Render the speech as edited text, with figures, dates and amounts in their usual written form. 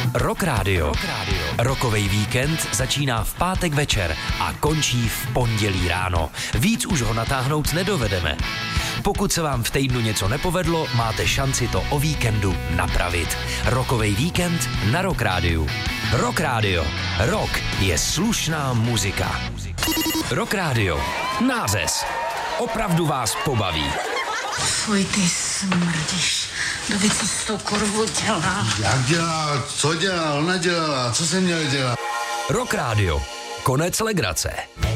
Rock Radio. Rockovej víkend začíná v pátek večer a končí v pondělí ráno. Víc už ho natáhnout nedovedeme. Pokud se vám v týdnu něco nepovedlo, máte šanci to o víkendu napravit. Rockovej víkend na Rock Radio. Rock Radio. Rock je slušná muzika. Rock Radio. Nářez. Opravdu vás pobaví. Fuj, ty smrdíš. David, co s tou kurvou dělá? Jak dělá? Co dělá? Ona dělala. Co jsem měl dělat? Rock Radio. Konec legrace.